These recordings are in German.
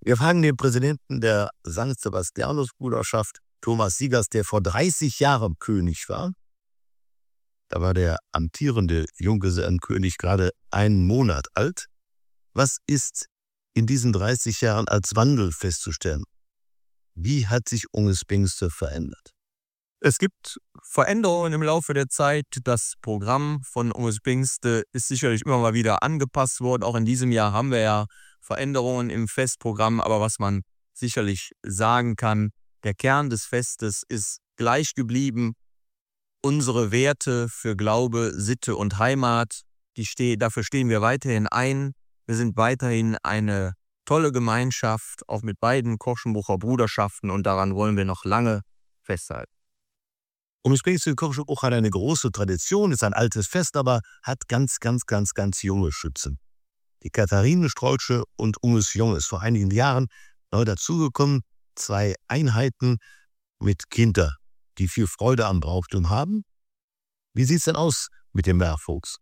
Wir fragen den Präsidenten der St. Sebastianus-Bruderschaft, Thomas Siegers, der vor 30 Jahren König war. Da war der amtierende Junggesellenkönig gerade einen Monat alt. Was ist in diesen 30 Jahren als Wandel festzustellen? Wie hat sich Unges Pfingste verändert? Es gibt Veränderungen im Laufe der Zeit. Das Programm von Unges Pfingste ist sicherlich immer mal wieder angepasst worden. Auch in diesem Jahr haben wir ja Veränderungen im Festprogramm. Aber was man sicherlich sagen kann, der Kern des Festes ist gleich geblieben. Unsere Werte für Glaube, Sitte und Heimat, dafür stehen wir weiterhin ein. Wir sind weiterhin eine tolle Gemeinschaft, auch mit beiden Korschenbrucher Bruderschaften, und daran wollen wir noch lange festhalten. Unges Pfingste Korschenbruch hat eine große Tradition, ist ein altes Fest, aber hat ganz junge Schützen. Die Katharine Strolsche und Unges Jung ist vor einigen Jahren neu dazugekommen. 2 Einheiten mit Kindern, die viel Freude am Brauchtum haben. Wie sieht es denn aus mit dem Bergvogts?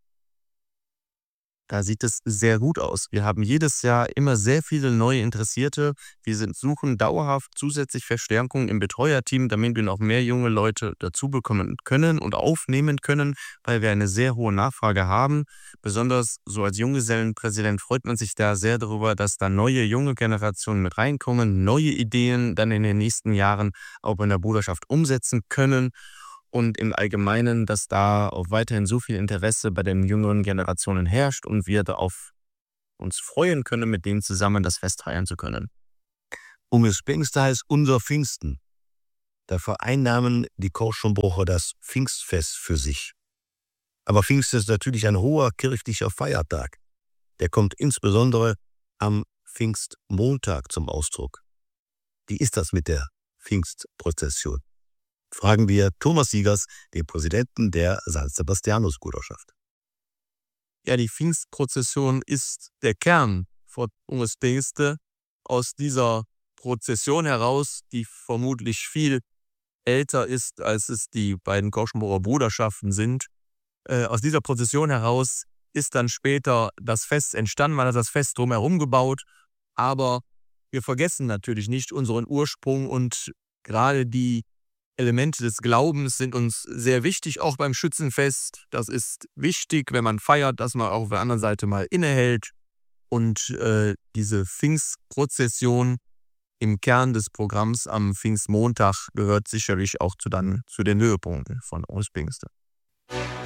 Da sieht es sehr gut aus. Wir haben jedes Jahr immer sehr viele neue Interessierte. Wir suchen dauerhaft zusätzlich Verstärkung im Betreuerteam, damit wir noch mehr junge Leute dazu bekommen können und aufnehmen können, weil wir eine sehr hohe Nachfrage haben. Besonders so als Junggesellenpräsident freut man sich da sehr darüber, dass da neue junge Generationen mit reinkommen, neue Ideen dann in den nächsten Jahren auch in der Bruderschaft umsetzen können. Und im Allgemeinen, dass da auch weiterhin so viel Interesse bei den jüngeren Generationen herrscht und wir darauf uns freuen können, mit denen zusammen das Fest feiern zu können. Unges Pfingste heißt unser Pfingsten. Da vereinnahmen die Korschenbrucher das Pfingstfest für sich. Aber Pfingsten ist natürlich ein hoher kirchlicher Feiertag. Der kommt insbesondere am Pfingstmontag zum Ausdruck. Wie ist das mit der Pfingstprozession? Fragen wir Thomas Siegers, den Präsidenten der St. Sebastianus-Bruderschaft. Ja, die Pfingstprozession ist der Kern von Unges Pfingste. Aus dieser Prozession heraus, die vermutlich viel älter ist, als es die beiden Korschenbrucher Bruderschaften sind, aus dieser Prozession heraus ist dann später das Fest entstanden. Man hat das Fest drumherum gebaut, aber wir vergessen natürlich nicht unseren Ursprung, und gerade die Elemente des Glaubens sind uns sehr wichtig, auch beim Schützenfest. Das ist wichtig, wenn man feiert, dass man auch auf der anderen Seite mal innehält. Und diese Pfingstprozession im Kern des Programms am Pfingstmontag gehört sicherlich auch zu den Höhepunkten von Unges Pfingste.